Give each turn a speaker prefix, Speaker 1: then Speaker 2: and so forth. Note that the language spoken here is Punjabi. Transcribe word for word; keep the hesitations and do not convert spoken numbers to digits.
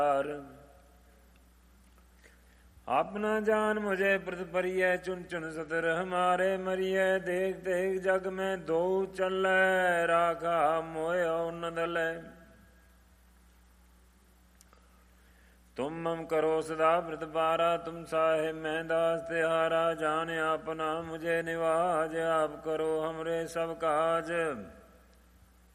Speaker 1: ਆਪਣਾ ਜਾਨ ਮੁਝੇ ਪ੍ਰਤ ਪਰਿਐ ਚੁਨ ਚੁਨ ਸਤਰ ਹਮਾਰੇ ਮਰੀਐ ਦੇਖ ਦੇਖ ਜਗ ਮੈਂ ਦੋ ਚੱਲੈ ਰਾਖਾ ਮੋਇਓ ਨ ਦਲੈ ਤੁਮ ਮਮ ਕਰੋ ਸਦਾ ਪ੍ਰਤ ਪਾਰਾ ਤੁਮ ਸਾਹਿਬ ਮੈਂ ਦਾਸ ਤਿਹਾਰਾ ਜਾਨ ਆਪਨਾ ਮੁਝੇ ਨਿਵਾਜ ਆਪ ਕਰੋ ਹਮਰੇ ਸਭ ਕਾਜ